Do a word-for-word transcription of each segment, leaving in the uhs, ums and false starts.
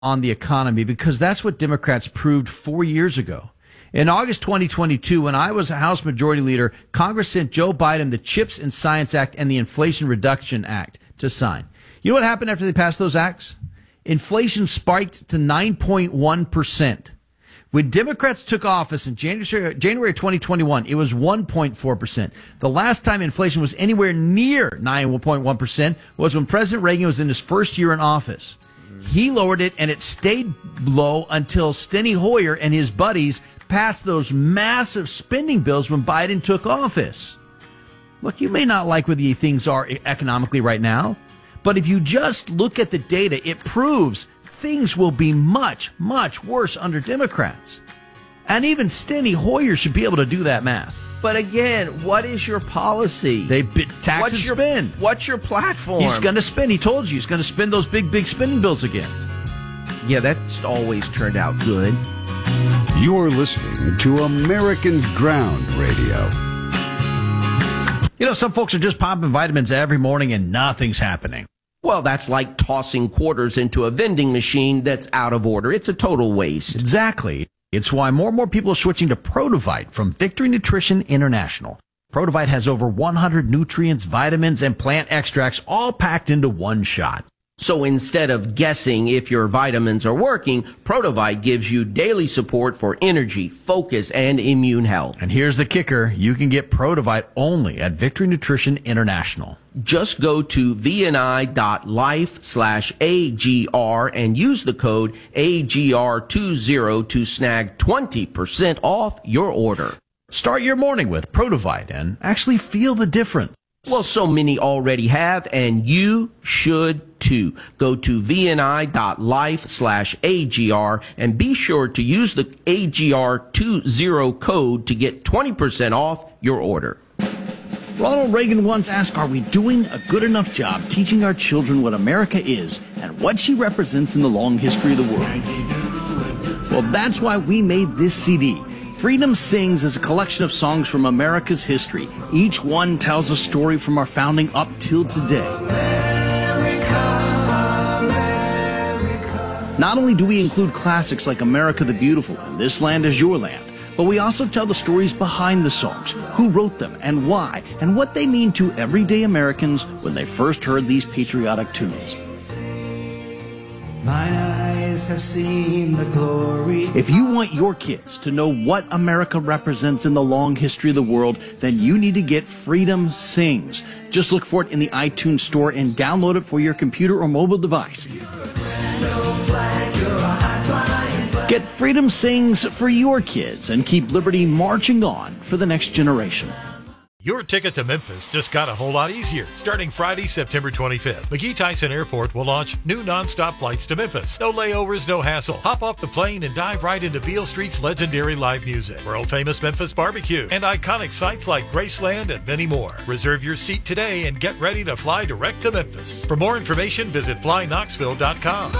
on the economy because that's what Democrats proved four years ago. In August twenty twenty-two, when I was a House Majority Leader, Congress sent Joe Biden the CHIPS and Science Act and the Inflation Reduction Act to sign. You know what happened after they passed those acts? Inflation spiked to nine point one percent. When Democrats took office in January, January twenty twenty-one, it was one point four percent. The last time inflation was anywhere near nine point one percent was when President Reagan was in his first year in office. He lowered it, and it stayed low until Steny Hoyer and his buddies passed those massive spending bills when Biden took office. Look, you may not like where the things are economically right now, but if you just look at the data, it proves things will be much, much worse under Democrats. And even Steny Hoyer should be able to do that math. But again, what is your policy? They tax what's and your, spend. What's your platform? He's going to spend. He told you he's going to spend those big, big spending bills again. Yeah, that's always turned out good. You're listening to American Ground Radio. You know, some folks are just popping vitamins every morning and nothing's happening. Well, that's like tossing quarters into a vending machine that's out of order. It's a total waste. Exactly. It's why more and more people are switching to Protovite from Victory Nutrition International. Protovite has over one hundred nutrients, vitamins, and plant extracts all packed into one shot. So instead of guessing if your vitamins are working, Protovite gives you daily support for energy, focus, and immune health. And here's the kicker. You can get Protovite only at Victory Nutrition International. Just go to vni.life slash AGR and use the code A G R twenty to snag twenty percent off your order. Start your morning with Protovite and actually feel the difference. Well, so many already have, and you should too. Go to vni.life slash AGR and be sure to use the A G R twenty code to get twenty percent off your order. Ronald Reagan once asked, are we doing a good enough job teaching our children what America is and what she represents in the long history of the world? Well, that's why we made this C D. Freedom Sings is a collection of songs from America's history. Each one tells a story from our founding up till today. America, America. Not only do we include classics like America the Beautiful and This Land Is Your Land, but we also tell the stories behind the songs, who wrote them and why, and what they mean to everyday Americans when they first heard these patriotic tunes. Mine eyes have seen the glory. If you want your kids to know what America represents in the long history of the world, then you need to get Freedom Sings. Just look for it in the iTunes store and download it for your computer or mobile device. Get Freedom Sings for your kids and keep liberty marching on for the next generation. Your ticket to Memphis just got a whole lot easier. Starting Friday, September twenty-fifth, McGee Tyson Airport will launch new nonstop flights to Memphis. No layovers, no hassle. Hop off the plane and dive right into Beale Street's legendary live music, world-famous Memphis barbecue, and iconic sites like Graceland and many more. Reserve your seat today and get ready to fly direct to Memphis. For more information, visit fly knoxville dot com.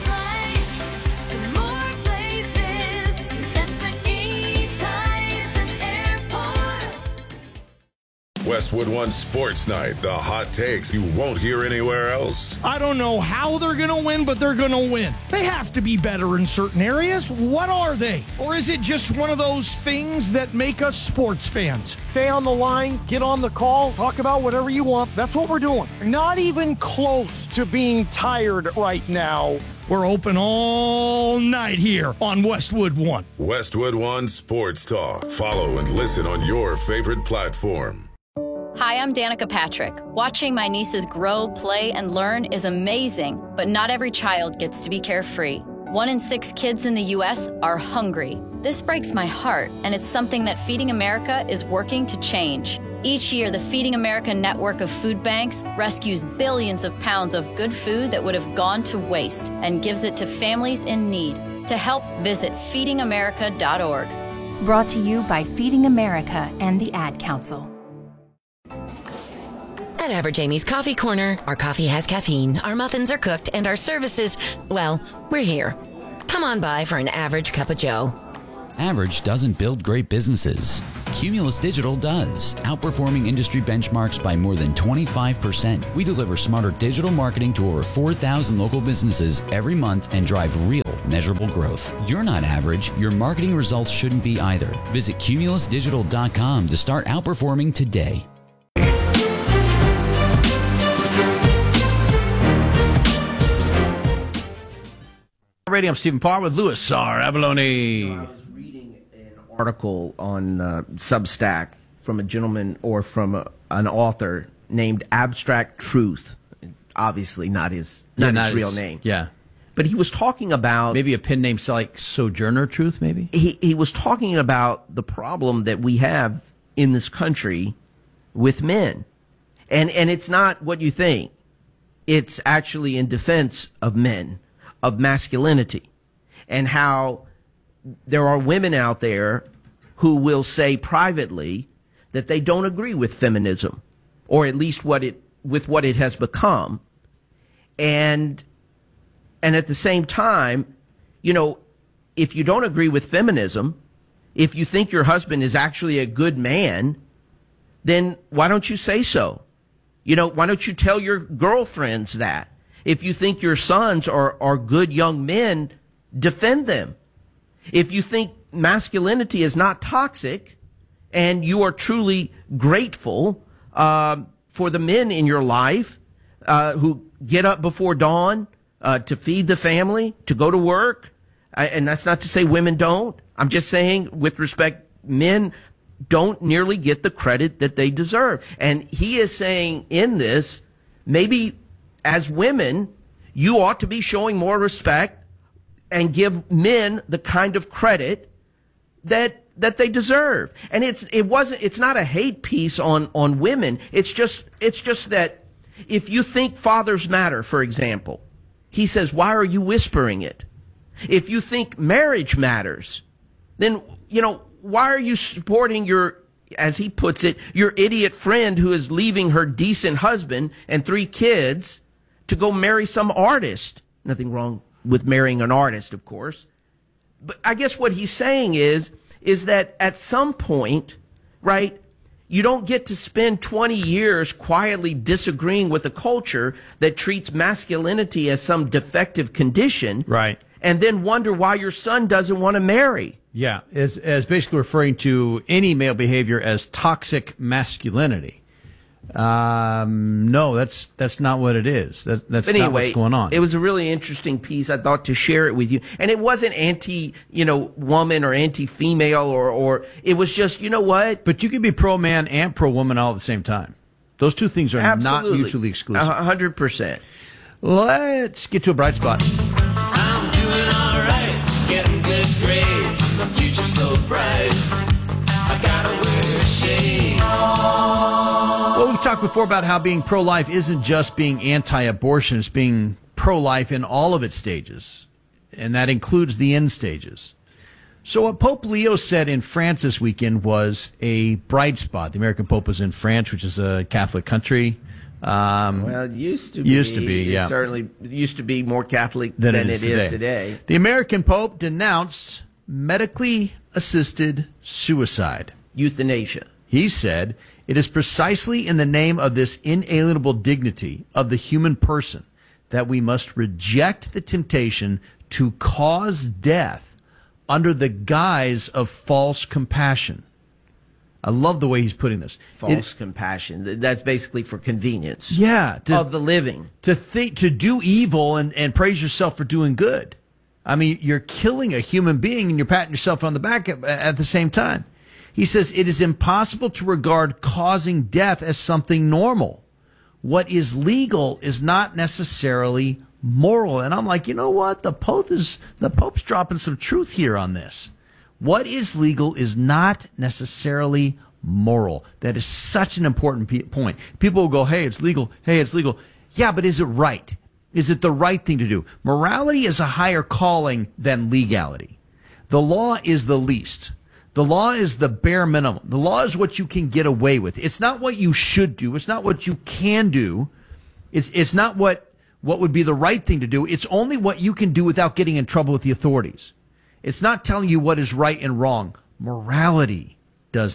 Westwood One Sports Night, the hot takes you won't hear anywhere else. I don't know how they're going to win, but they're going to win. They have to be better in certain areas. What are they? Or is it just one of those things that make us sports fans? Stay on the line, get on the call, talk about whatever you want. That's what we're doing. Not even close to being tired right now. We're open all night here on Westwood One. Westwood One Sports Talk. Follow and listen on your favorite platform. Hi, I'm Danica Patrick. Watching my nieces grow, play, and learn is amazing, but not every child gets to be carefree. One in six kids in the U S are hungry. This breaks my heart, and it's something that Feeding America is working to change. Each year, the Feeding America network of food banks rescues billions of pounds of good food that would have gone to waste and gives it to families in need. To help, visit feeding america dot org. Brought to you by Feeding America and the Ad Council. At Average Amy's Coffee Corner, our coffee has caffeine, our muffins are cooked, and our services, well, we're here. Come on by for an average cup of joe. Average doesn't build great businesses. Cumulus Digital does, outperforming industry benchmarks by more than twenty-five percent. We deliver smarter digital marketing to over four thousand local businesses every month and drive real, measurable growth. You're not average. Your marketing results shouldn't be either. Visit cumulus digital dot com to start outperforming today. Radio, I'm Stephen Parr with Louis R. Abalone. I was reading an article on uh, Substack from a gentleman or from a, an author named Abstract Truth. Obviously not his, not Yeah, his not his- real name. Yeah. But he was talking about... Maybe a pen name like Sojourner Truth, maybe? He, he was talking about the problem that we have in this country with men. And, and it's not what you think. It's actually in defense of men, of masculinity, and how there are women out there who will say privately that they don't agree with feminism, or at least what it, with what it has become. And, and at the same time, you know, if you don't agree with feminism, if you think your husband is actually a good man, then why don't you say so? You know, why don't you tell your girlfriends that? If you think your sons are, are good young men, defend them. If you think masculinity is not toxic and you are truly grateful uh, for the men in your life uh, who get up before dawn uh, to feed the family, to go to work, I, and that's not to say women don't. I'm just saying, with respect, men don't nearly get the credit that they deserve. And he is saying in this, maybe as women, you ought to be showing more respect and give men the kind of credit that that they deserve. And it's it wasn't it's not a hate piece on on women. It's just it's just that if you think fathers matter, for example, he says, why are you whispering it? If you think marriage matters, then, you know, why are you supporting your, as he puts it, your idiot friend who is leaving her decent husband and three kids to go marry some artist? Nothing wrong with marrying an artist, of course. But I guess what he's saying is, is that at some point, right, you don't get to spend twenty years quietly disagreeing with a culture that treats masculinity as some defective condition. Right. And then wonder why your son doesn't want to marry. Yeah, as, as basically referring to any male behavior as toxic masculinity. Um, no, that's that's not what it is. That, that's But anyway, not what's going on. It was a really interesting piece. I thought to share it with you. And it wasn't anti, you know, woman or anti-female or, or it was just, you know what? But you can be pro-man and pro-woman all at the same time. Those two things are Absolutely. not mutually exclusive. A hundred percent. Let's get to a bright spot. I'm doing alright, getting good grades. The future's so bright. I gotta wear a shade. Well, we talked before about how being pro-life isn't just being anti-abortion, it's being pro-life in all of its stages, and that includes the end stages. So what Pope Leo said in France this weekend was a bright spot. The American Pope was in France, which is a Catholic country. Um, Well, it used to be. Used to be, yeah. It certainly used to be more Catholic than, than, it, is, it today. is today. The American Pope denounced medically assisted suicide. Euthanasia. He said, it is precisely in the name of this inalienable dignity of the human person that we must reject the temptation to cause death under the guise of false compassion. I love the way he's putting this. False It- compassion. That's basically for convenience. Yeah. To, of the living. To think, to do evil and, and praise yourself for doing good. I mean, you're killing a human being and you're patting yourself on the back at, at the same time. He says it is impossible to regard causing death as something normal. What is legal is not necessarily moral. And I'm like, you know what? The Pope is, the Pope's dropping some truth here on this. What is legal is not necessarily moral. That is such an important pe- point. People will go, hey, it's legal. Hey, it's legal. Yeah, but is it right? Is it the right thing to do? Morality is a higher calling than legality. The law is the least. The law is the bare minimum. The law is what you can get away with. It's not what you should do. It's not what you can do. It's it's not what what would be the right thing to do. It's only what you can do without getting in trouble with the authorities. It's not telling you what is right and wrong. Morality does that.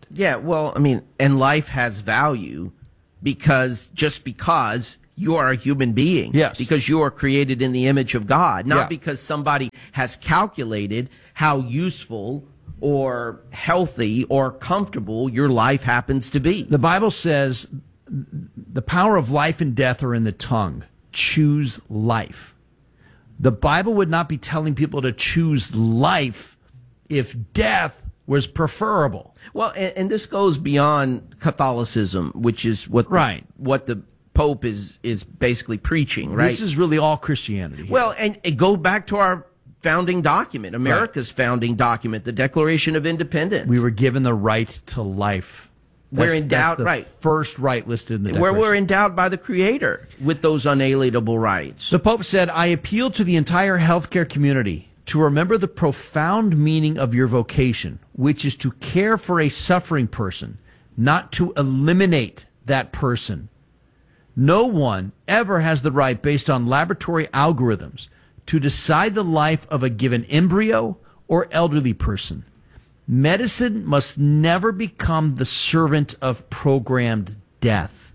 Yeah, well, I mean, and life has value because just because you are a human being. Yes. Because you are created in the image of God, not Yeah. because somebody has calculated how useful or healthy or comfortable your life happens to be. The Bible says the power of life and death are in the tongue. Choose life. The Bible would not be telling people to choose life if death was preferable. Well, and, and this goes beyond Catholicism, which is what the, Right. what the Pope is is basically preaching, right? This is really all Christianity here. Well, and it go back to our founding document, America's founding document, the Declaration of Independence. We were given the right to life. We're That's- endowed, that's the right. First right listed in the Where Declaration. we're endowed by the Creator with those unalienable rights. The Pope said, I appeal to the entire healthcare community to remember the profound meaning of your vocation, which is to care for a suffering person, not to eliminate that person. No one ever has the right, based on laboratory algorithms, to decide the life of a given embryo or elderly person. Medicine must never become the servant of programmed death.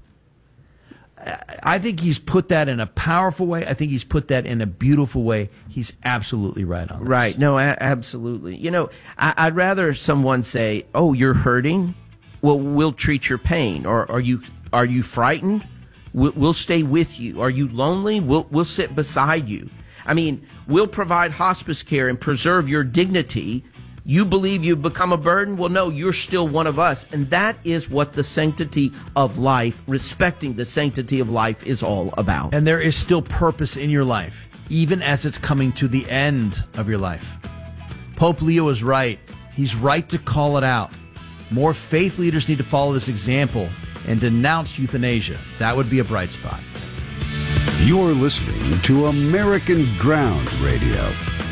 I think he's put that in a powerful way. I think he's put that in a beautiful way. He's absolutely right on this. Right. No, a- absolutely. You know, I- I'd rather someone say, oh, you're hurting? Well, we'll treat your pain. Or are you are you frightened? We'll, we'll stay with you. Are you lonely? We'll, we'll sit beside you. I mean, we'll provide hospice care and preserve your dignity. You believe you've become a burden? Well, no, you're still one of us. And that is what the sanctity of life, respecting the sanctity of life, is all about. And there is still purpose in your life, even as it's coming to the end of your life. Pope Leo is right. He's right to call it out. More faith leaders need to follow this example and denounce euthanasia. That would be a bright spot. You're listening to American Ground Radio.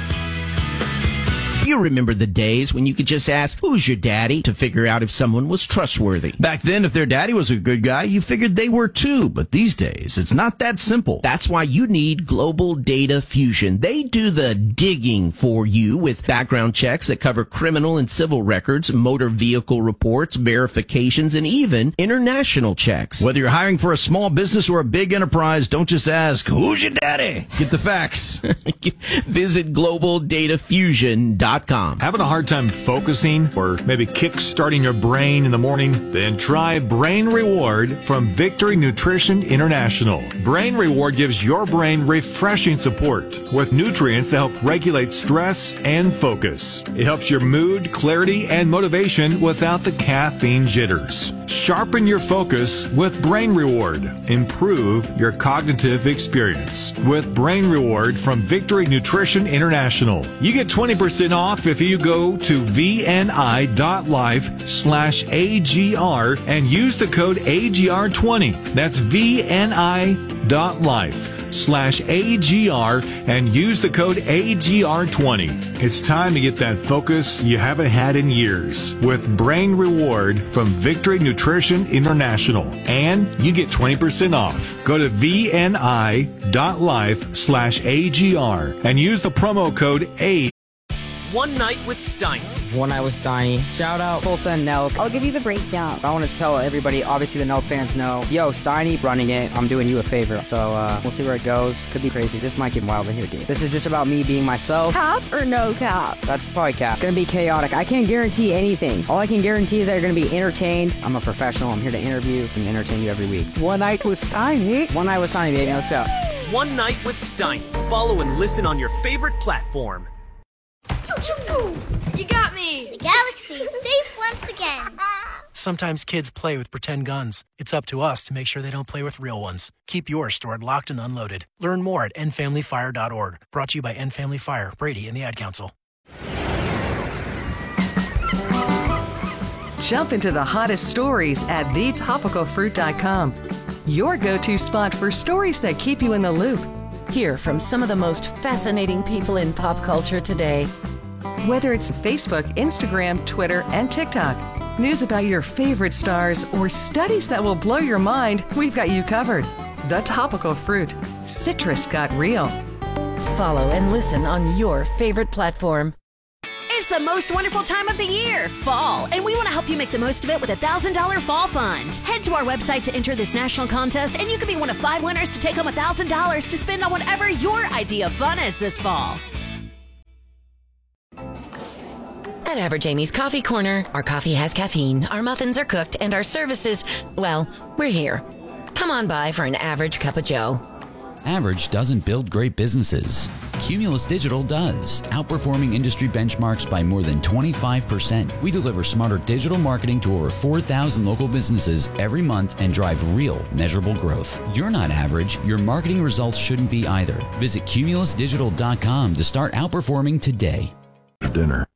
You remember the days when you could just ask, who's your daddy, to figure out if someone was trustworthy. Back then, if their daddy was a good guy, you figured they were too. But these days, it's not that simple. That's why you need Global Data Fusion. They do the digging for you with background checks that cover criminal and civil records, motor vehicle reports, verifications, and even international checks. Whether you're hiring for a small business or a big enterprise, don't just ask, who's your daddy? Get the facts. Visit global data fusion dot com. Having a hard time focusing or maybe kick-starting your brain in the morning? Then try Brain Reward from Victory Nutrition International. Brain Reward gives your brain refreshing support with nutrients that help regulate stress and focus. It helps your mood, clarity, and motivation without the caffeine jitters. Sharpen your focus with Brain Reward. Improve your cognitive experience with Brain Reward from Victory Nutrition International. You get twenty percent off if you go to V N I dot life slash A G R and use the code A G R twenty. That's V N I dot life slash A G R and use the code A G R twenty. It's time to get that focus you haven't had in years with Brain Reward from Victory Nutrition International. And you get twenty percent off. Go to V N I dot life slash A G R and use the promo code A. One Night with Steiny. One Night with Steiny. Shout out Tulsa and Nelk. I'll give you the breakdown. I want to tell everybody, obviously the Nelk fans know, yo, Steiny running it. I'm doing you a favor. So uh, we'll see where it goes. Could be crazy. This might get wild in here, dude. This is just about me being myself. Cap or no cap? That's probably cap. Gonna be chaotic. I can't guarantee anything. All I can guarantee is that you're gonna be entertained. I'm a professional. I'm here to interview and entertain you every week. One Night with Steiny. One Night with Steiny, baby. Let's go. One Night with Steiny. Follow and listen on your favorite platform. You got me! The galaxy's safe once again. Sometimes kids play with pretend guns. It's up to us to make sure they don't play with real ones. Keep yours stored locked and unloaded. Learn more at end family fire dot org. Brought to you by End Family Fire, Brady, and the Ad Council. Jump into the hottest stories at the topical fruit dot com. Your go-to spot for stories that keep you in the loop. Hear from some of the most fascinating people in pop culture today. Whether it's Facebook, Instagram, Twitter, and TikTok, news about your favorite stars, or studies that will blow your mind, we've got you covered. The Topical Fruit. Citrus got real. Follow and listen on your favorite platform. It's the most wonderful time of the year, fall, and we want to help you make the most of it with a one thousand dollars Fall Fund. Head to our website to enter this national contest, and you could be one of five winners to take home one thousand dollars to spend on whatever your idea of fun is this fall. At Average Amy's Coffee Corner, our coffee has caffeine, our muffins are cooked, and our services, well, we're here. Come on by for an average cup of joe. Average doesn't build great businesses. Cumulus Digital does, outperforming industry benchmarks by more than twenty-five percent. We deliver smarter digital marketing to over four thousand local businesses every month and drive real, measurable growth. You're not average. Your marketing results shouldn't be either. Visit cumulus digital dot com to start outperforming today. Dinner.